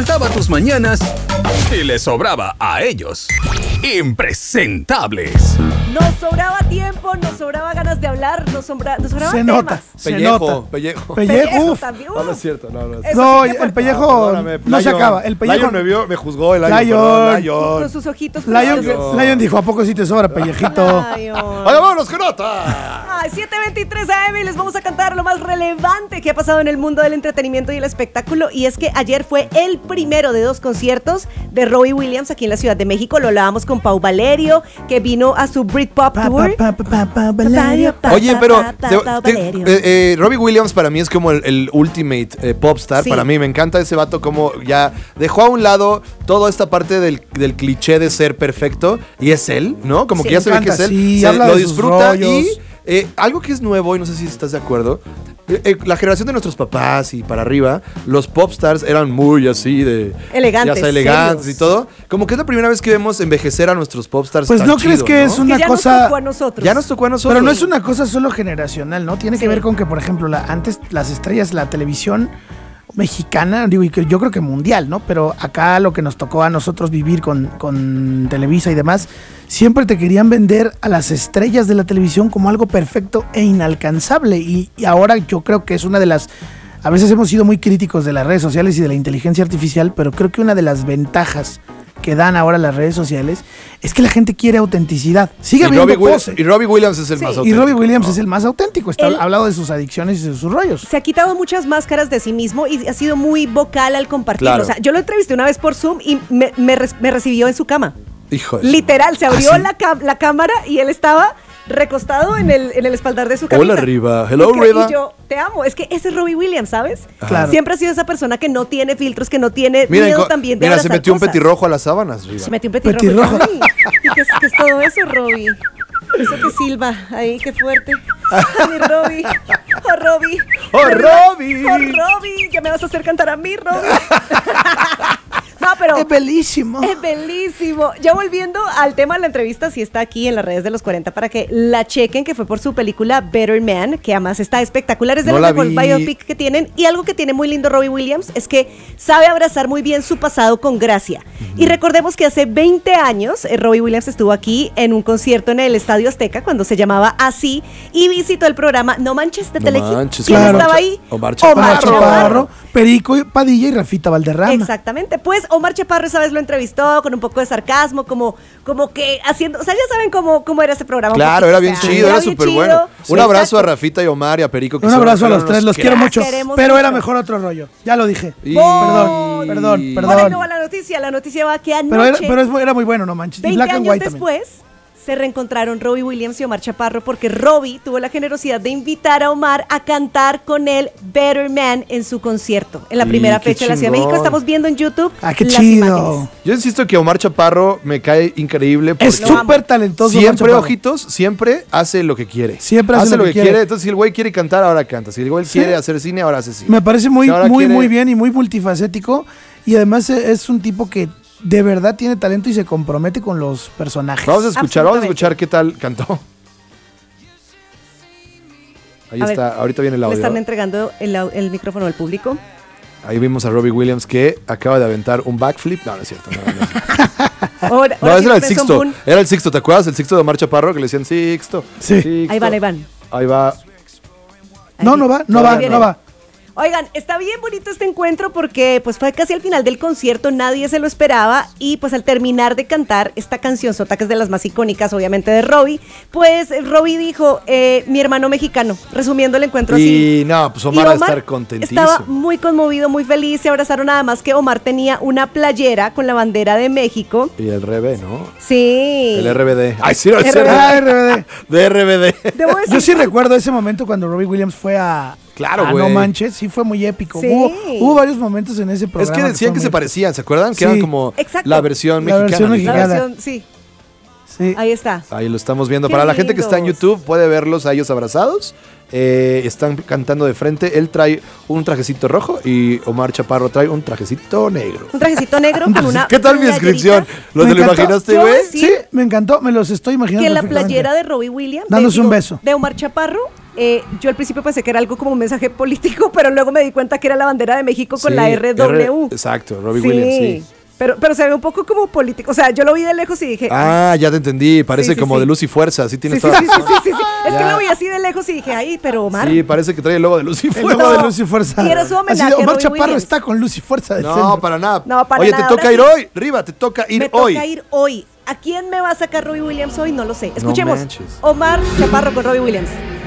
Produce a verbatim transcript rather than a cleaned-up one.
calentaba tus mañanas y les sobraba a ellos. Impresentables. Nos sobraba tiempo, nos sobraba ganas de hablar, nos, sobra, nos sobraba Se temas. nota, se Pellejo, nota. pellejo. Pellejo, Pellejo uf. también, No, no uf. es cierto, no, no es Eso cierto. No, sí que fue- el pellejo No, perdóname, no se Lion. acaba. El pellejo Lion me vio, me juzgó el Lion. Lion. perdón, Lion. Con sus ojitos Lion, preciosos. Lion dijo, ¿a poco sí te sobra, pellejito? Lion. ¡Oye, vámonos con nota! Ay, siete veintitrés A M y les vamos a cantar lo más relevante que ha pasado en el mundo del entretenimiento y el espectáculo. Y es que ayer fue el primero de dos conciertos de Robbie Williams aquí en la Ciudad de México. Lo hablábamos con Pau Valerio, que vino a su Britpop Pa, Tour. pa, pa, pa, pa, Valerio. Pa, Oye, pa, pero pa, pa, te- pa, te- Valerio. eh, eh, Robbie Williams para mí es como el, el ultimate eh, popstar. Sí. Para mí me encanta ese vato como ya dejó a un lado toda esta parte del, del cliché de ser perfecto y es él, ¿no? Como Sí. que ya se ve que es Encanta, él. sí, se- habla lo de sus disfruta rollos. y eh, algo que es nuevo y no sé si estás de acuerdo. eh, eh, la generación de nuestros papás y para arriba, los popstars eran muy así de Elegantes, ya sea, elegantes serios. y todo. Como que es la primera vez que vemos envejecer a nuestros popstars. Pues tan no crees chido, que ¿no? es una que ya cosa... nos tocó a nosotros. Ya nos tocó a nosotros. Pero no es una cosa solo generacional, ¿no? Tiene que Sí. ver con que, por ejemplo, la, antes las estrellas, la televisión mexicana, digo, y que yo creo que mundial, ¿no? Pero acá lo que nos tocó a nosotros vivir con, con Televisa y demás, siempre te querían vender a las estrellas de la televisión como algo perfecto e inalcanzable. Y, y ahora yo creo que es una de las... A veces hemos sido muy críticos de las redes sociales y de la inteligencia artificial, pero creo que una de las ventajas que dan ahora las redes sociales es que la gente quiere autenticidad. Sigue y, habiendo Robbie Will- pose. y Robbie Williams es el Sí. más Y Y auténtico. Robbie Williams es el más auténtico. Está Él- hablado de sus adicciones y de sus rollos. Se ha quitado muchas máscaras de sí mismo y ha sido muy vocal al compartirlo. Claro. O sea, yo lo entrevisté una vez por Zoom y me, me res- me recibió en su cama. Hijo de su- Literal, se abrió ¿Ah, sí? la, cam- la cámara y él estaba recostado en el, en el espaldar de su camita. Hola, Riva. Hello, y que- Riva. Y yo, te amo. Es que ese es Robbie Williams, ¿sabes? Claro. Siempre ha sido esa persona que no tiene filtros, que no tiene Mira, miedo enco- también de mira se abrazar metió un cosas. petirrojo a las sábanas, Riva. Se metió un petirrojo. Petirrojo. Ay, ¿y qué es, qué es todo eso, Robbie? Eso que silba ahí, qué fuerte. Ay, mi Robbie. Oh, Robbie. ¡Oh, De verdad, Robbie! Oh, Robbie. Ya me vas a hacer cantar a mí, Robbie. No, pero... Es bellísimo. Es bellísimo. Ya volviendo al tema de la entrevista, sí está aquí en las redes de los cuarenta para que la chequen, que fue por su película Better Man, que además está espectacular, es de No los la mejores vi. biopic que tienen. Y algo que tiene muy lindo Robbie Williams es que sabe abrazar muy bien su pasado con gracia. Y recordemos que hace veinte años eh, Robbie Williams estuvo aquí en un concierto en el Estadio Azteca cuando se llamaba Así y visitó el programa No Manches de No Telehit. Manches, ¿Quién claro. estaba ahí? Omar Omar Chaparro. Chaparro, Perico y Padilla y Rafita Valderrama. Exactamente, pues Omar Chaparro esa vez lo entrevistó con un poco de sarcasmo, como, como que haciendo, o sea, ya saben cómo, cómo era ese programa. un Claro, poquito, era o bien sea, chido, era bien súper chido. bueno. Sí, Un abrazo a exacto. Rafita y Omar y a Perico. Que Un son- abrazo a eran los tres, unos los quiero cracks. mucho. Queremos Pero mucho. era mejor otro rollo. Ya lo dije. Y- Perdón, perdón, y- perdón. Ahora no va la noticia, la noticia va que anoche, Pero, era, pero es muy- era muy bueno, no manches. Y veinte Black and años White también. después, se reencontraron Robbie Williams y Omar Chaparro porque Robbie tuvo la generosidad de invitar a Omar a cantar con él Better Man en su concierto. En la Y primera qué fecha de la Ciudad de México chingón. estamos viendo en YouTube Ah, qué las chido. imágenes. Yo insisto que Omar Chaparro me cae increíble porque Es Lo amo. súper talentoso. Omar siempre, Chaparro. ojitos, siempre hace lo que quiere. Siempre hace lo que quiere. Entonces, si el güey quiere cantar, ahora canta. Si el güey Sí. quiere hacer cine, ahora hace cine. Me parece muy, Si ahora muy, quiere- muy bien y muy multifacético. Y además e- es un tipo que de verdad tiene talento y se compromete con los personajes. Vamos a escuchar, vamos a Absolutamente. escuchar qué tal cantó. Ahí A ver, está, ahorita viene el Le audio. están entregando el, au- el micrófono al público. Ahí vimos a Robbie Williams que acaba de aventar un backflip. No, no es cierto. No, no, es cierto. Ahora, No, ahora ese sí era el Benson Sixto. Boone. Era el Sixto, ¿te acuerdas? El Sixto de Omar Chaparro que le decían Sixto. Sí. Sixto. Ahí van, ahí van. Ahí va. No, no va, no Ahí va, viene. no va. Oigan, está bien bonito este encuentro porque pues fue casi al final del concierto, nadie se lo esperaba y pues al terminar de cantar esta canción sota que es de las más icónicas obviamente de Robbie, pues Robbie dijo, eh, mi hermano mexicano, resumiendo el encuentro así. Y no, pues Y Omar va a estar contentísimo. estaba muy conmovido, muy feliz, se abrazaron nada más que Omar tenía una playera con la bandera de México. Y el R B, ¿no? Sí. El R B D. Ay, sí, no, el R B D. Ah, R B D. De R B D. Debo decir- Yo sí recuerdo ese momento cuando Robbie Williams fue a, Claro, a güey. No Manches, sí fue muy épico. Sí. Hubo, hubo varios momentos en ese Es programa. que decían que fueron se muy- parecían, ¿se acuerdan? Que Sí. eran como Exacto. la versión La mexicana. versión La mexicana. versión, sí, Sí. ahí está. Ahí lo estamos viendo. Qué Para la gente que está en lindos. YouTube, puede verlos a ellos abrazados. Eh, están cantando de frente. Él trae un trajecito rojo y Omar Chaparro trae un trajecito negro. Un trajecito negro con una ¿Qué tal mi playerita. descripción? ¿Lo Me te lo encantó. imaginaste, Yo güey? sí. Sí, me encantó, me los estoy imaginando. Que la perfectamente. playera de Robbie Williams, Dándose de, un beso. de Omar Chaparro, Eh, yo al principio pensé que era algo como un mensaje político, pero luego me di cuenta que era la bandera de México con Sí, la R W. R- exacto, Robbie Williams, sí. Pero, pero se ve un poco como político. O sea, yo lo vi de lejos y dije. Ah, ya te entendí. Parece Sí, sí, como sí. de Luz y Fuerza. Sí, Sí, tienes sí, toda sí, la sí, sí, sí, sí. Es que Ya. lo vi así de lejos y dije, ay, pero Omar. Sí, parece que trae el logo de Luz y El Fuerza. logo No. de Luz y Fuerza. Y era su homenaje Así de, a Omar Robbie Chaparro Williams. está con Luz y Fuerza del No, centro. para nada. No, para Oye, nada, te toca ahora ir sí. hoy. Riva, te toca ir Me hoy. toca ir hoy. ¿A quién me va a sacar Robbie Williams hoy? No lo sé. Escuchemos. manches. Omar Chaparro con Robbie Williams.